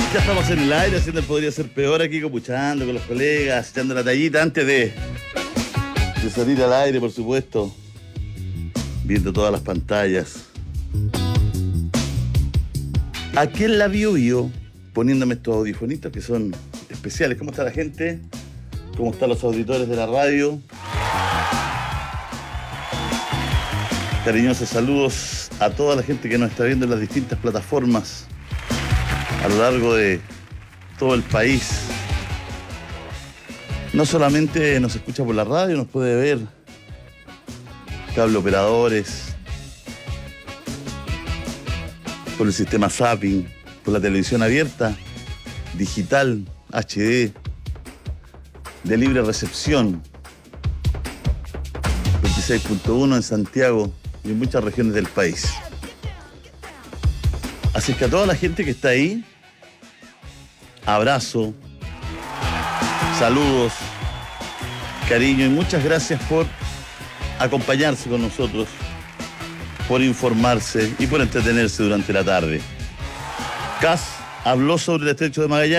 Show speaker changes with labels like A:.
A: Ya estamos en el aire, haciendo el Podría Ser Peor aquí, copuchando con los colegas, echando la tallita antes de salir al aire, por supuesto, viendo todas las pantallas. Aquí en la Bio, poniéndome estos audifonitos que son especiales. ¿Cómo está la gente? ¿Cómo están los auditores de la radio? Cariñosos saludos a toda la gente que nos está viendo en las distintas plataformas a lo largo de todo el país. No solamente nos escucha por la radio, nos puede ver cable operadores, por el sistema Zapping, por la televisión abierta, digital, HD, de libre recepción, 26.1 en Santiago y en muchas regiones del país. Así que a toda la gente que está ahí, abrazo, saludos, cariño y muchas gracias por acompañarse con nosotros, por informarse y por entretenerse durante la tarde. Kass habló sobre el estrecho de Magallanes.